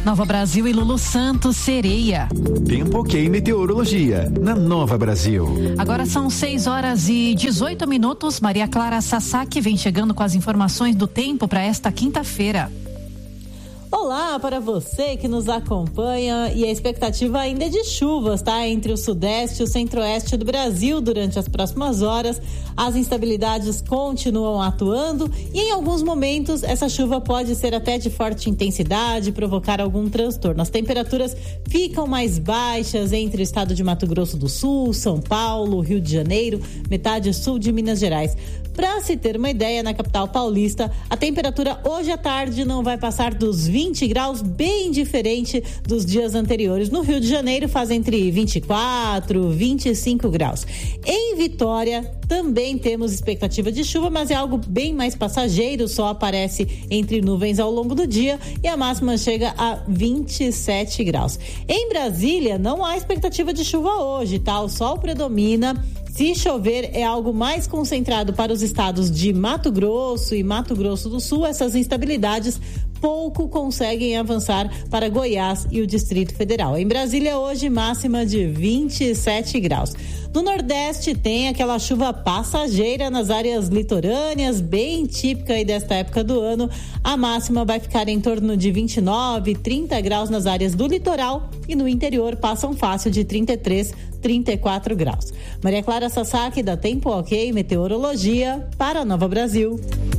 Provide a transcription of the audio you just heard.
Nova Brasil e Lulu Santos, Sereia. Tempo ok, meteorologia, na Nova Brasil. Agora são 6h18. Maria Clara Sasaki vem chegando com as informações do tempo para esta quinta-feira. Olá para você que nos acompanha, e a expectativa ainda é de chuvas, tá? Entre o sudeste e o centro-oeste do Brasil durante as próximas horas. As instabilidades continuam atuando e em alguns momentos essa chuva pode ser até de forte intensidade, provocar algum transtorno. As temperaturas ficam mais baixas entre o estado de Mato Grosso do Sul, São Paulo, Rio de Janeiro, metade sul de Minas Gerais. Para se ter uma ideia, na capital paulista, a temperatura hoje à tarde não vai passar dos 20 graus, bem diferente dos dias anteriores. No Rio de Janeiro faz entre 24 e 25 graus. Em Vitória também temos expectativa de chuva, mas é algo bem mais passageiro, só aparece entre nuvens ao longo do dia e a máxima chega a 27 graus. Em Brasília não há expectativa de chuva hoje, tá? O sol predomina. Se chover, é algo mais concentrado para os estados de Mato Grosso e Mato Grosso do Sul. Essas instabilidades pouco conseguem avançar para Goiás e o Distrito Federal. Em Brasília, hoje, máxima de 27 graus. No Nordeste, tem aquela chuva passageira nas áreas litorâneas, bem típica aí desta época do ano. A máxima vai ficar em torno de 29, 30 graus nas áreas do litoral e no interior passam fácil de 33, 34 graus. Maria Clara Sasaki, da Tempo Ok Meteorologia, para a Nova Brasil.